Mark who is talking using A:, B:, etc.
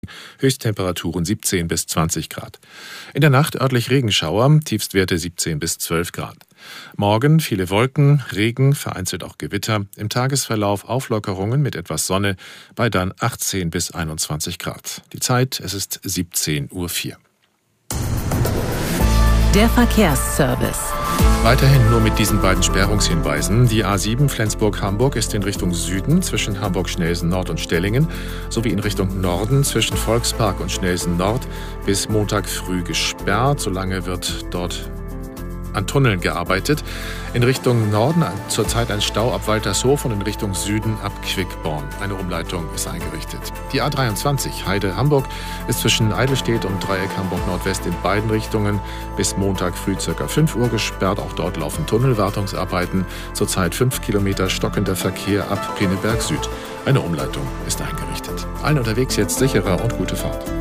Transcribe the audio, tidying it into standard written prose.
A: Höchsttemperaturen 17 bis 20 Grad. In der Nacht örtlich Regenschauer, Tiefstwerte 17 bis 12 Grad. Morgen viele Wolken, Regen, vereinzelt auch Gewitter. Im Tagesverlauf Auflockerungen mit etwas Sonne bei dann 18 bis 21 Grad. Die Zeit, es ist 17:04 Uhr.
B: Der Verkehrsservice.
A: Weiterhin nur mit diesen beiden Sperrungshinweisen. Die A7 Flensburg-Hamburg ist in Richtung Süden zwischen Hamburg-Schnelsen-Nord und Stellingen sowie in Richtung Norden zwischen Volkspark und Schnelsen-Nord bis Montag früh gesperrt. Solange wird dort an Tunneln gearbeitet. In Richtung Norden zurzeit ein Stau ab Waltershof und in Richtung Süden ab Quickborn. Eine Umleitung ist eingerichtet. Die A23 Heide-Hamburg ist zwischen Eidelstedt und Dreieck Hamburg-Nordwest in beiden Richtungen bis Montag früh ca. 5 Uhr gesperrt. Auch dort laufen Tunnelwartungsarbeiten. Zurzeit 5 Kilometer stockender Verkehr ab Pinneberg Süd. Eine Umleitung ist eingerichtet. Allen unterwegs jetzt sicherer und gute Fahrt.